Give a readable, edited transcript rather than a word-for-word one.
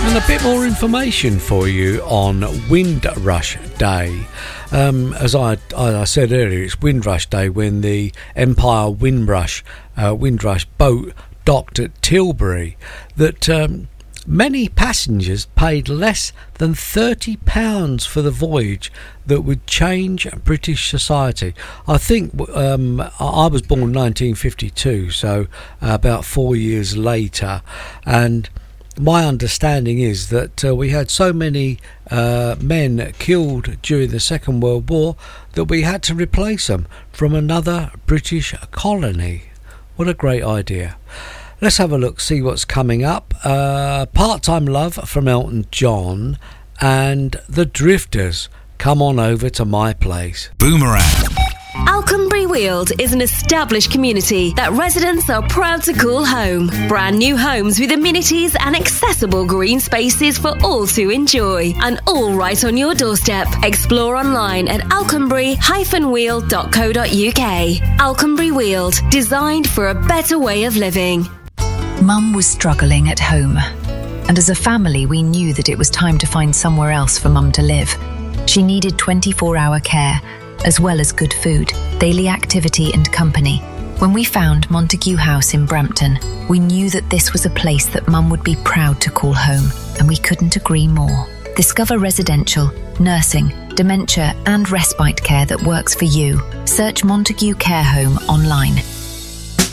And a bit more information for you on Windrush Day. As I said earlier, it's Windrush Day when the Empire Windrush boat docked at Tilbury. That many passengers paid less than £30 for the voyage that would change British society. I think I was born in 1952, so about 4 years later, and my understanding is that we had so many men killed during the Second World War that we had to replace them from another British colony. What a great idea. Let's have a look, see what's coming up. Part-Time Love from Elton John and The Drifters. Come on over to my place. Boomerang. Alconbury Weald is an established community that residents are proud to call home. Brand new homes with amenities and accessible green spaces for all to enjoy. And all right on your doorstep. Explore online at alconbury-weald.co.uk. Alconbury Weald, designed for a better way of living. Mum was struggling at home. And as a family, we knew that it was time to find somewhere else for Mum to live. She needed 24-hour care, as well as good food, daily activity and company. When we found Montague House in Brampton, we knew that this was a place that Mum would be proud to call home, and we couldn't agree more. Discover residential, nursing, dementia and respite care that works for you. Search Montague Care Home online.